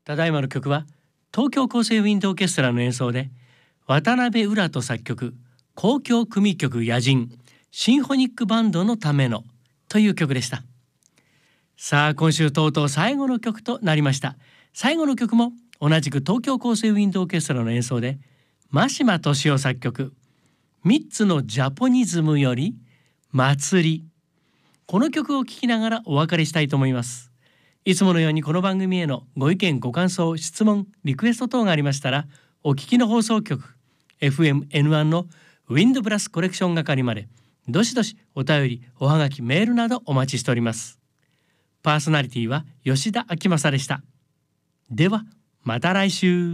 ただいまの曲は東京高生ウィンドオーケストラの演奏で渡辺浦人作曲、交響組曲野人シンフォニックバンドのためのという曲でした。さあ今週とうとう最後の曲となりました。最後の曲も同じく東京高生ウィンドオーケストラの演奏で真島俊夫作曲、3つのジャポニズムより祭り、この曲を聴きながらお別れしたいと思います。いつものようにこの番組へのご意見ご感想質問リクエスト等がありましたら、お聞きの放送局 FMN1 のウィンドブラスコレクション係までどしどしお便りおはがきメールなどお待ちしております。パーソナリティは吉田明正でした。ではまた来週。